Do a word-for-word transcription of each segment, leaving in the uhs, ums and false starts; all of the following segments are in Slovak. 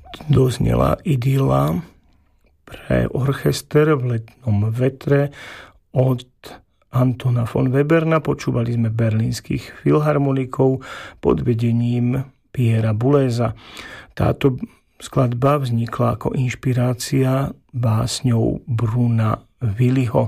doznela Idyla pre orchester v letnom vetre od Antona von Weberna. Počúvali sme berlínskych filharmonikov pod vedením Pierra Bouleza. Táto skladba vznikla ako inšpirácia básňou Bruna Williho.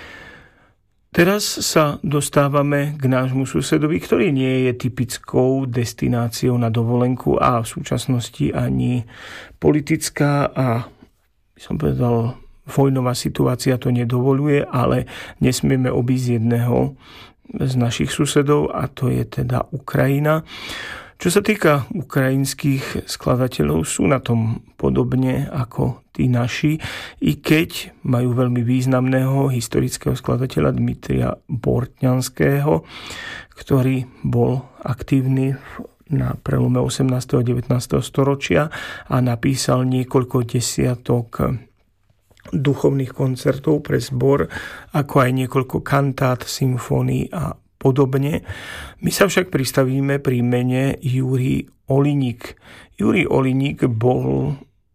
Teraz sa dostávame k nášmu susedovi, ktorý nie je typickou destináciou na dovolenku a v súčasnosti ani politická a, by som povedal, vojnová situácia to nedovoluje, ale nesmieme obísť jedného z našich susedov a to je teda Ukrajina. Čo sa týka ukrajinských skladateľov, sú na tom podobne ako tí naši, i keď majú veľmi významného historického skladateľa Dmitrija Bortňanského, ktorý bol aktívny na prelome osemnásteho a devätnásteho storočia a napísal niekoľko desiatok duchovných koncertov pre zbor, ako aj niekoľko kantát, symfónií a podobne. My sa však pristavíme pri mene Jurij Oliník. Jurij Oliník bol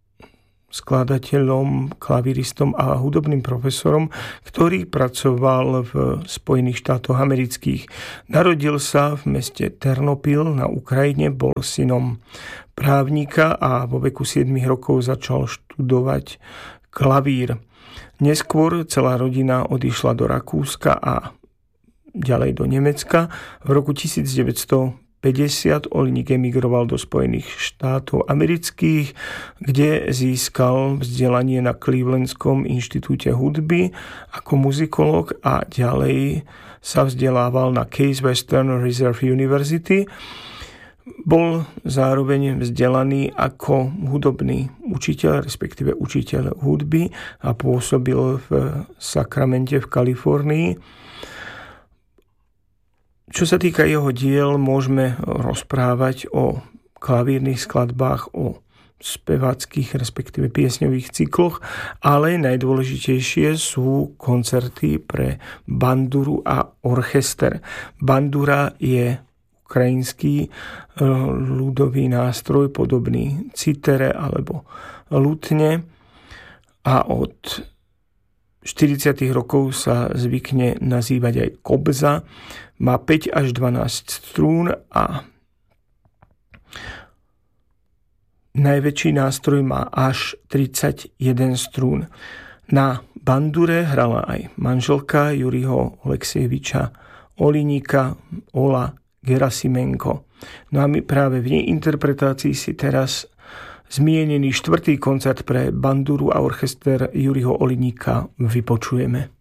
skladateľom, klavíristom a hudobným profesorom, ktorý pracoval v Spojených štátoch amerických. Narodil sa v meste Ternopil na Ukrajine, bol synom právnika a vo veku sedem rokov začal študovať klavír. Neskôr celá rodina odišla do Rakúska a ďalej do Nemecka. V roku devätnásťstopäťdesiat Oliník emigroval do Spojených štátov amerických, kde získal vzdelanie na Clevelandskom inštitúte hudby ako muzikológ a ďalej sa vzdelával na Case Western Reserve University. Bol zároveň vzdelaný ako hudobný učiteľ, respektíve učiteľ hudby a pôsobil v Sacramente v Kalifornii. Čo sa týka jeho diel, môžeme rozprávať o klavírnych skladbách, o speváckých, respektíve piesňových cykloch, ale najdôležitejšie sú koncerty pre banduru a orchester. Bandura je ukrajinský ľudový nástroj podobný citere alebo lutne a od štyridsiatych rokov sa zvykne nazývať aj kobza. Má päť až dvanásť strún a najväčší nástroj má až tridsaťjeden strún. Na bandure hrala aj manželka Juriho Oleksieviča Oliníka, Ola Gerasimenko. No a my práve v nej interpretácii si teraz zmienený štvrtý koncert pre banduru a orchester Juriho Oliníka vypočujeme.